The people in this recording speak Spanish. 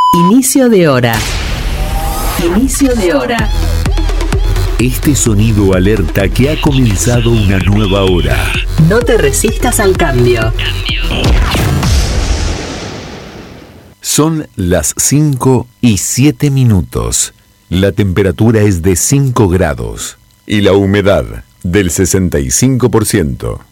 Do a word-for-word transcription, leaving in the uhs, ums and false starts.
Inicio de hora. Inicio de hora. Este sonido alerta que ha comenzado una nueva hora. No te resistas al cambio. Son las cinco y siete minutos. La temperatura es de cinco grados y la humedad del sesenta y cinco por ciento.